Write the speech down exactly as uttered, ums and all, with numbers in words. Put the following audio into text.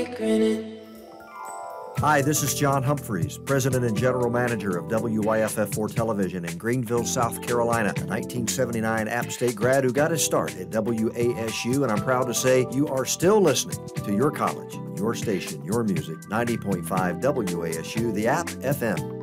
Hi, this is John Humphreys, President and General Manager of W Y F F four Television in Greenville, South Carolina, a nineteen seventy-nine App State grad who got his start at W A S U, and I'm proud to say you are still listening to your college, your station, your music, ninety point five W A S U, the App F M.